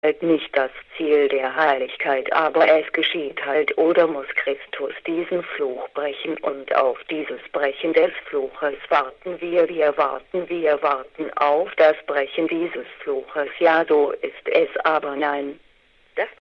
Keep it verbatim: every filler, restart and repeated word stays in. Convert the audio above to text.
halt nicht das Ziel der Heiligkeit, aber es geschieht halt, oder muss Christus diesen Fluch brechen, und auf dieses Brechen des Fluches warten wir, wir warten, wir warten auf das Brechen dieses Fluches. Ja, so ist es, aber nein.